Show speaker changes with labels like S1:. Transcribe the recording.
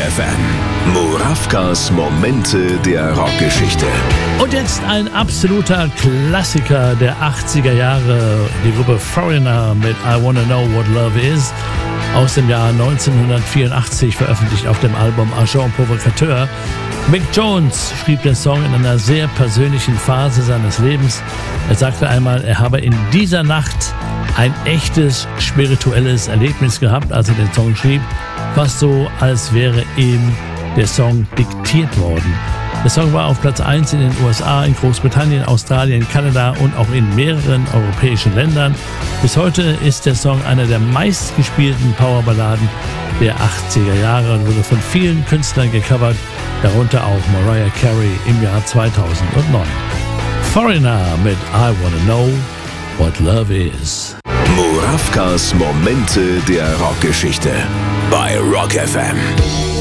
S1: FM. Murawkas Momente der Rockgeschichte.
S2: Und jetzt ein absoluter Klassiker der 80er Jahre. Die Gruppe Foreigner mit I Wanna Know What Love Is. Aus dem Jahr 1984, veröffentlicht auf dem Album Agent Provocateur. Mick Jones schrieb den Song in einer sehr persönlichen Phase seines Lebens. Er sagte einmal, er habe in dieser Nacht ein echtes spirituelles Erlebnis gehabt, als er den Song schrieb. Fast so, als wäre ihm der Song diktiert worden. Der Song war auf Platz 1 in den USA, in Großbritannien, Australien, Kanada und auch in mehreren europäischen Ländern. Bis heute ist der Song einer der meistgespielten Powerballaden der 80er Jahre und wurde von vielen Künstlern gecovert, darunter auch Mariah Carey im Jahr 2009. Foreigner mit I Wanna Know What Love Is.
S1: Murawkas Momente der Rockgeschichte bei Rock FM.